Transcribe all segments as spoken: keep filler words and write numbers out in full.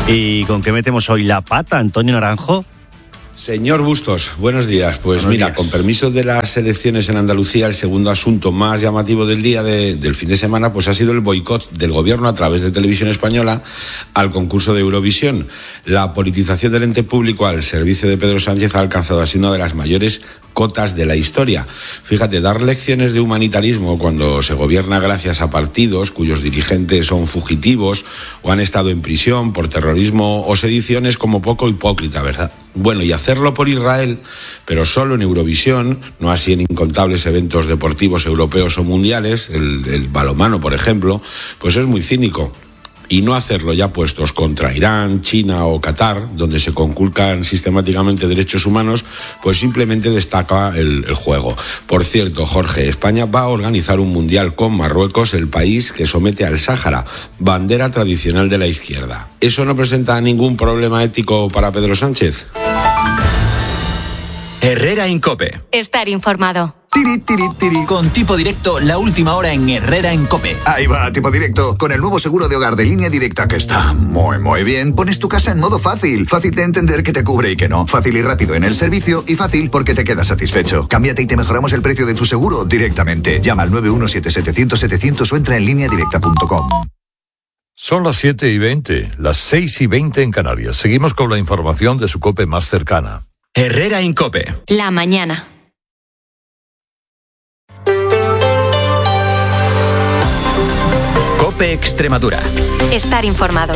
¿Y con qué metemos hoy la pata, Antonio Naranjo? Señor Bustos, buenos días. Pues buenos mira, días. Con permiso de las elecciones en Andalucía, el segundo asunto más llamativo del día de, del fin de semana pues ha sido el boicot del gobierno a través de Televisión Española al concurso de Eurovisión. La politización del ente público al servicio de Pedro Sánchez ha alcanzado así una de las mayores cotas de la historia. Fíjate, dar lecciones de humanitarismo cuando se gobierna gracias a partidos cuyos dirigentes son fugitivos o han estado en prisión por terrorismo o sedición es como poco hipócrita, ¿verdad? Bueno, y hacerlo por Israel, pero solo en Eurovisión, no así en incontables eventos deportivos europeos o mundiales, el, el balonmano, por ejemplo, pues es muy cínico. Y no hacerlo ya puestos contra Irán, China o Qatar, donde se conculcan sistemáticamente derechos humanos, pues simplemente destaca el, el juego. Por cierto, Jorge, España va a organizar un mundial con Marruecos, el país que somete al Sáhara, bandera tradicional de la izquierda. ¿Eso no presenta ningún problema ético para Pedro Sánchez? Herrera en COPE. Estar informado. Tiri, tiri, tiri. Con Tipo Directo, la última hora en Herrera en COPE. Ahí va, Tipo Directo. Con el nuevo seguro de hogar de Línea Directa, que está muy, muy bien, pones tu casa en modo fácil. Fácil de entender que te cubre y que no. Fácil y rápido en el servicio y fácil porque te quedas satisfecho. Cámbiate y te mejoramos el precio de tu seguro directamente. Llama al nueve uno siete setecientos setecientos o entra en línea directa punto com. Son las siete y veinte, las seis y veinte en Canarias. Seguimos con la información de su COPE más cercana. Herrera en COPE. La mañana. COPE Extremadura. Estar informado.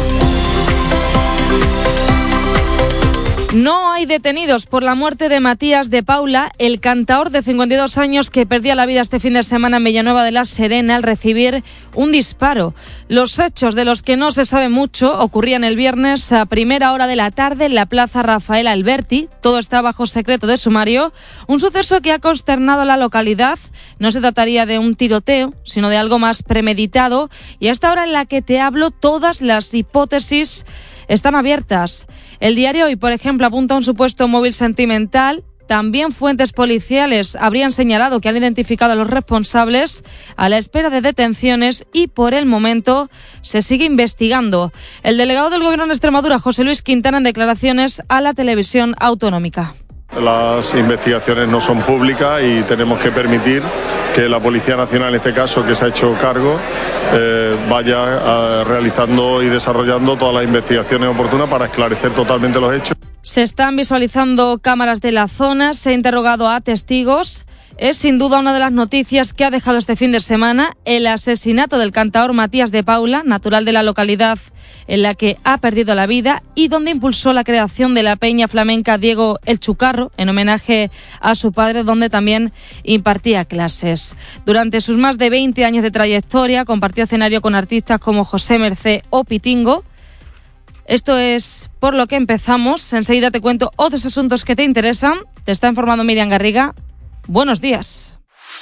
No hay detenidos por la muerte de Matías de Paula, el cantaor de cincuenta y dos años que perdía la vida este fin de semana en Villanueva de la Serena al recibir un disparo. Los hechos de los que no se sabe mucho ocurrían el viernes a primera hora de la tarde en la Plaza Rafael Alberti. Todo está bajo secreto de sumario. Un suceso que ha consternado a la localidad. No se trataría de un tiroteo, sino de algo más premeditado. Y a esta hora en la que te hablo, todas las hipótesis están abiertas. El diario Hoy, por ejemplo, apunta a un supuesto móvil sentimental. También fuentes policiales habrían señalado que han identificado a los responsables a la espera de detenciones y por el momento se sigue investigando. El delegado del Gobierno en Extremadura, José Luis Quintana, en declaraciones a la televisión autonómica. Las investigaciones no son públicas y tenemos que permitir que la Policía Nacional, en este caso, que se ha hecho cargo, eh, vaya eh, realizando y desarrollando todas las investigaciones oportunas para esclarecer totalmente los hechos. Se están visualizando cámaras de la zona, se ha interrogado a testigos. Es sin duda una de las noticias que ha dejado este fin de semana el asesinato del cantaor Matías de Paula, natural de la localidad en la que ha perdido la vida y donde impulsó la creación de la peña flamenca Diego El Chucarro, en homenaje a su padre, donde también impartía clases. Durante sus más de veinte años de trayectoria compartió escenario con artistas como José Mercé o Pitingo. Esto es por lo que empezamos. Enseguida te cuento otros asuntos que te interesan. Te está informando Miriam Garriga. Buenos días.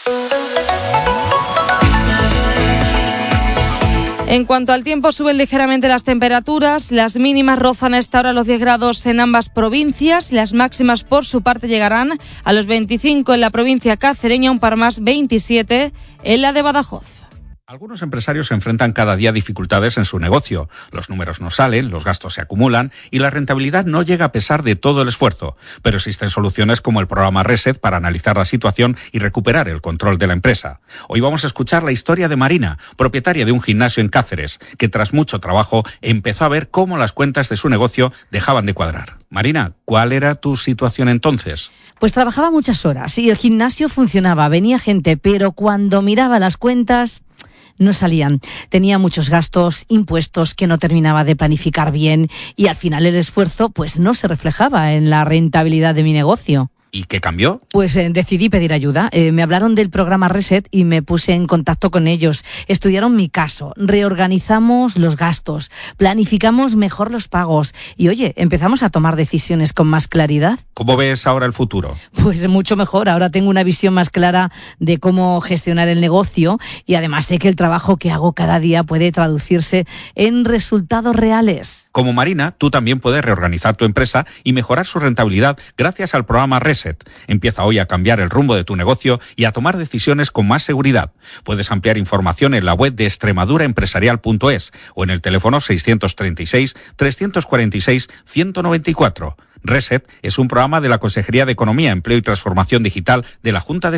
En cuanto al tiempo, suben ligeramente las temperaturas. Las mínimas rozan a esta hora los diez grados en ambas provincias. Las máximas, por su parte, llegarán a los veinticinco en la provincia cacereña, un par más, veintisiete en la de Badajoz. Algunos empresarios se enfrentan cada día a dificultades en su negocio. Los números no salen, los gastos se acumulan y la rentabilidad no llega a pesar de todo el esfuerzo. Pero existen soluciones como el programa Reset para analizar la situación y recuperar el control de la empresa. Hoy vamos a escuchar la historia de Marina, propietaria de un gimnasio en Cáceres, que tras mucho trabajo empezó a ver cómo las cuentas de su negocio dejaban de cuadrar. Marina, ¿cuál era tu situación entonces? Pues trabajaba muchas horas y el gimnasio funcionaba, venía gente, pero cuando miraba las cuentas no salían. Tenía muchos gastos, impuestos que no terminaba de planificar bien y al final el esfuerzo pues no se reflejaba en la rentabilidad de mi negocio. ¿Y qué cambió? Pues eh, decidí pedir ayuda. Eh, me hablaron del programa Reset y me puse en contacto con ellos. Estudiaron mi caso, reorganizamos los gastos, planificamos mejor los pagos y, oye, empezamos a tomar decisiones con más claridad. ¿Cómo ves ahora el futuro? Pues mucho mejor. Ahora tengo una visión más clara de cómo gestionar el negocio y además sé que el trabajo que hago cada día puede traducirse en resultados reales. Como Marina, tú también puedes reorganizar tu empresa y mejorar su rentabilidad gracias al programa Reset, Reset. Empieza hoy a cambiar el rumbo de tu negocio y a tomar decisiones con más seguridad. Puedes ampliar información en la web de extremadura empresarial punto es o en el teléfono seiscientos treinta y seis, trescientos cuarenta y seis, ciento noventa y cuatro. Reset es un programa de la Consejería de Economía, Empleo y Transformación Digital de la Junta de